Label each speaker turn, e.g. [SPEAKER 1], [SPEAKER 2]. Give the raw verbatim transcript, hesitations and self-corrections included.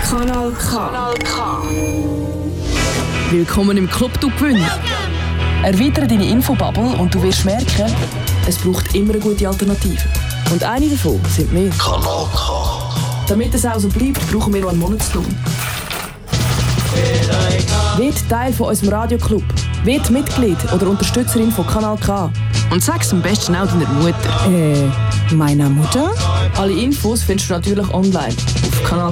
[SPEAKER 1] Kanal K. Kanal K.
[SPEAKER 2] Willkommen im Club, du Gewinner. Erweitere deine Infobubble und du wirst merken, es braucht immer eine gute Alternative. Und eine davon sind wir.
[SPEAKER 3] Kanal K.
[SPEAKER 2] Damit es auch so bleibt, brauchen wir noch einen Monatslohn. Wird Teil von unserem Radioclub. Wird Mitglied oder Unterstützerin von Kanal K. Und sag's am besten auch deiner Mutter.
[SPEAKER 1] Äh, meiner Mutter?
[SPEAKER 2] Alle Infos findest du natürlich online auf kanal